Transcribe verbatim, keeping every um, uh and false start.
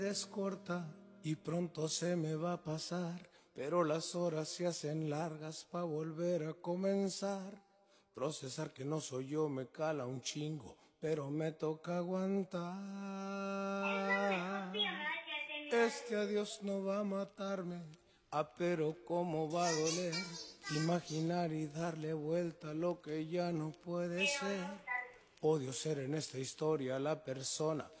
Es corta y pronto se me va a pasar, pero las horas se hacen largas pa' volver a comenzar. Procesar que no soy yo me cala un chingo, pero me toca aguantar. Este adiós no va a matarme, ah, pero cómo va a doler. Imaginar y darle vuelta a lo que ya no puede ser. Odio ser en esta historia la persona